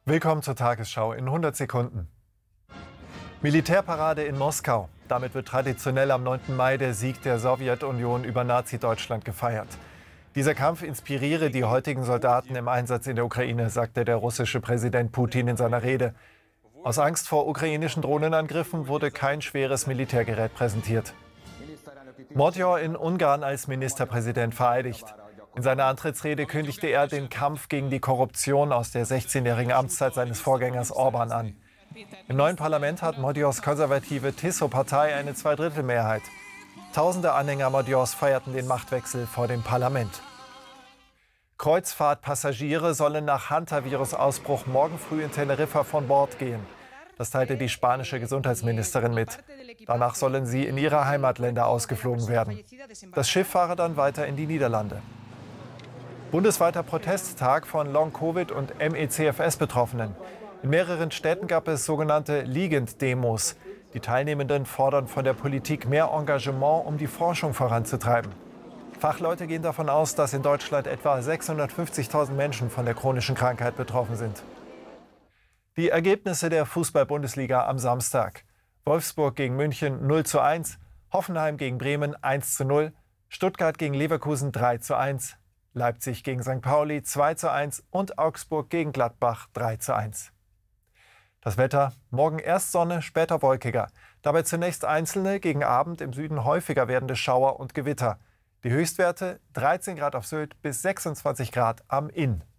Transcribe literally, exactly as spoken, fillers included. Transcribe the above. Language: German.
Willkommen zur Tagesschau in hundert Sekunden. Militärparade in Moskau. Damit wird traditionell am neunten Mai der Sieg der Sowjetunion über Nazi-Deutschland gefeiert. Dieser Kampf inspiriere die heutigen Soldaten im Einsatz in der Ukraine, sagte der russische Präsident Putin in seiner Rede. Aus Angst vor ukrainischen Drohnenangriffen wurde kein schweres Militärgerät präsentiert. Mordjor in Ungarn als Ministerpräsident vereidigt. In seiner Antrittsrede kündigte er den Kampf gegen die Korruption aus der sechzehnjährigen Amtszeit seines Vorgängers Orban an. Im neuen Parlament hat Mordjors konservative Tiso-Partei eine Zweidrittelmehrheit. Tausende Anhänger Mordjors feierten den Machtwechsel vor dem Parlament. Kreuzfahrtpassagiere sollen nach Hantavirus-Ausbruch morgen früh in Teneriffa von Bord gehen. Das teilte die spanische Gesundheitsministerin mit. Danach sollen sie in ihre Heimatländer ausgeflogen werden. Das Schiff fahre dann weiter in die Niederlande. Bundesweiter Protesttag von Long-Covid- und M E C F S-Betroffenen. In mehreren Städten gab es sogenannte Liegend-Demos. Die Teilnehmenden fordern von der Politik mehr Engagement, um die Forschung voranzutreiben. Fachleute gehen davon aus, dass in Deutschland etwa sechshundertfünfzigtausend Menschen von der chronischen Krankheit betroffen sind. Die Ergebnisse der Fußball-Bundesliga am Samstag. Wolfsburg gegen München null zu eins, Hoffenheim gegen Bremen eins zu null, Stuttgart gegen Leverkusen drei zu eins, Leipzig gegen Sankt Pauli zwei zu eins und Augsburg gegen Gladbach drei zu eins. Das Wetter: morgen erst Sonne, später wolkiger. Dabei zunächst einzelne, gegen Abend im Süden häufiger werdende Schauer und Gewitter. Die Höchstwerte dreizehn Grad auf Sylt bis sechsundzwanzig Grad am Inn.